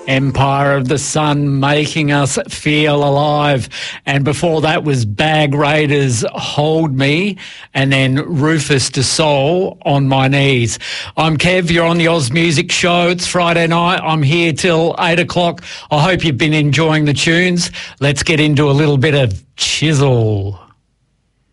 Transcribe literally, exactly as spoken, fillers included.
Empire of the Sun, making us feel alive. And before that was Bag Raiders, Hold Me, and then Rufus Du Sol, On My Knees. I'm Kev, you're on the Oz Music Show. It's Friday night. I'm here till eight o'clock. I hope you've been enjoying the tunes. Let's get into a little bit of Chisel.